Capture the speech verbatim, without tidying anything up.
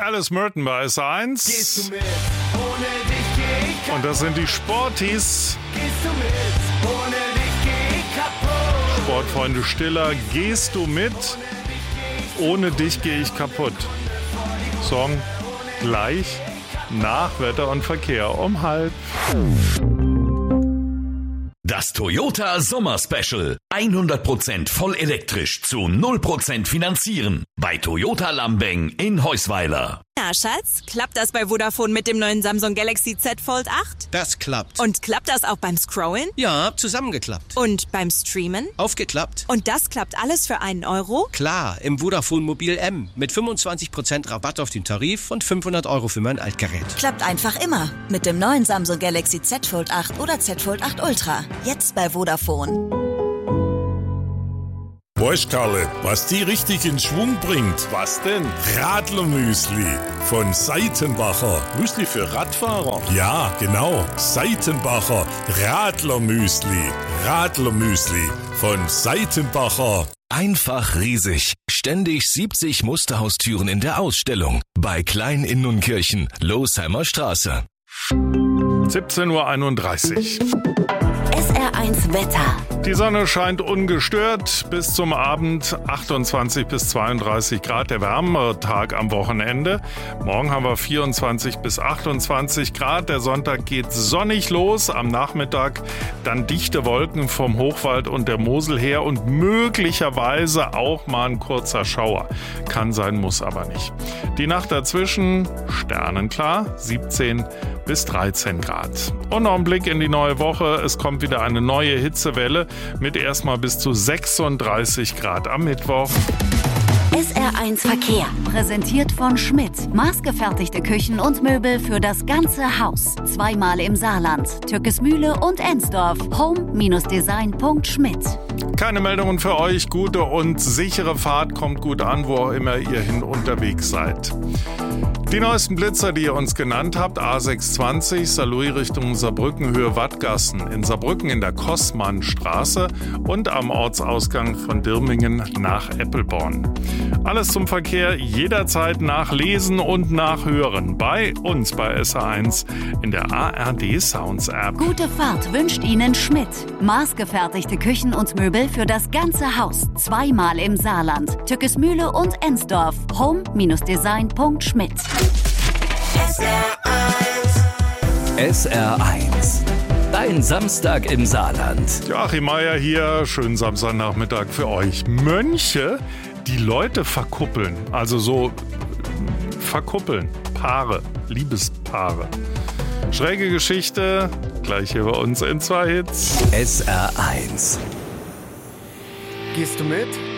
Alice Merton bei S eins. Gehst du mit? Ohne dich geh ich kaputt. Und das sind die Sporties. Gehst du mit? Ohne dich geh ich kaputt. Sportfreunde Stiller, gehst du mit? Ohne dich gehe ich kaputt. Song gleich nach Wetter und Verkehr um halb. Das Toyota Sommer Special. hundert Prozent voll elektrisch zu null Prozent finanzieren. Bei Toyota Lambeng in Heusweiler. Na, Schatz, klappt das bei Vodafone mit dem neuen Samsung Galaxy Z Fold acht? Das klappt. Und klappt das auch beim Scrollen? Ja, zusammengeklappt. Und beim Streamen? Aufgeklappt. Und das klappt alles für einen Euro? Klar, im Vodafone Mobil M. Mit fünfundzwanzig Prozent Rabatt auf den Tarif und fünfhundert Euro für mein Altgerät. Klappt einfach immer. Mit dem neuen Samsung Galaxy Z Fold acht oder Z Fold acht Ultra. Jetzt bei Vodafone. Weißt Karle, was die richtig in Schwung bringt? Was denn? Radlermüsli von Seitenbacher. Müsli für Radfahrer. Ja, genau. Seitenbacher Radlermüsli. Radlermüsli von Seitenbacher. Einfach riesig. Ständig siebzig Musterhaustüren in der Ausstellung. Bei Klein Innunkirchen, Losheimer Straße. siebzehn Uhr einunddreißig. S R eins Wetter. Die Sonne scheint ungestört bis zum Abend, achtundzwanzig bis zweiunddreißig Grad, der wärmere Tag am Wochenende. Morgen haben wir vierundzwanzig bis achtundzwanzig Grad, der Sonntag geht sonnig los, am Nachmittag dann dichte Wolken vom Hochwald und der Mosel her und möglicherweise auch mal ein kurzer Schauer. Kann sein, muss aber nicht. Die Nacht dazwischen sternenklar, siebzehn bis dreizehn Grad. Und noch ein Blick in die neue Woche. Es kommt wieder eine neue Hitzewelle mit erstmal bis zu sechsunddreißig Grad am Mittwoch. S R eins Verkehr. Präsentiert von Schmidt. Maßgefertigte Küchen und Möbel für das ganze Haus. Zweimal im Saarland. Türkesmühle und Ensdorf. home design punkt schmidt. Keine Meldungen für euch. Gute und sichere Fahrt. Kommt gut an, wo auch immer ihr hin unterwegs seid. Die neuesten Blitzer, die ihr uns genannt habt, A sechshundertzwanzig, Saarlouis Richtung Saarbrücken, Höhe Wattgassen, in Saarbrücken in der Kossmannstraße und am Ortsausgang von Dirmingen nach Eppelborn. Alles zum Verkehr jederzeit nachlesen und nachhören bei uns bei S R eins in der A R D Sounds App. Gute Fahrt wünscht Ihnen Schmidt. Maßgefertigte Küchen und Möbel für das ganze Haus. Zweimal im Saarland. Türkesmühle und Ensdorf. home design punkt schmidt. S R eins. S R eins. Dein Samstag im Saarland. Joachim Meier hier, schönen Samstagnachmittag für euch. Mönche, die Leute verkuppeln, also so verkuppeln, Paare, Liebespaare. Schräge Geschichte, gleich hier bei uns in zwei Hits. S R eins. Gehst du mit?